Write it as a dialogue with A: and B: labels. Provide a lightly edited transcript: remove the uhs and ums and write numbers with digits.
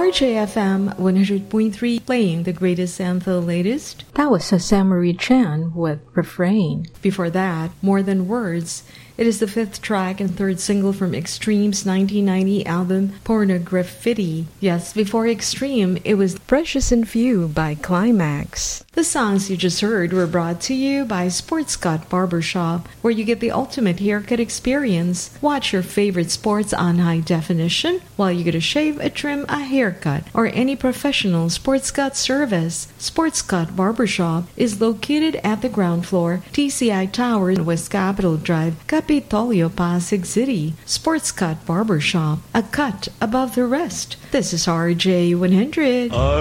A: RJFM 100.3 playing the greatest and the latest.
B: That was Saint Marie Chan with Refrain.
A: Before that, More Than Words. It is the fifth track and third single from Extreme's 1990 album Pornograffiti. Yes, before Extreme, it was Precious and Few by Climax. The songs you just heard were brought to you by Sports Cut Barbershop, where you get the ultimate haircut experience. Watch your favorite sports on high definition while you get a shave, a trim, a haircut, or any professional sports cut service. Sports Cut Barbershop is located at the ground floor, TCI Tower in West Capitol Drive, Capitolio, Pasig City. Sports Cut Barbershop, a cut above the rest. This is RJ100.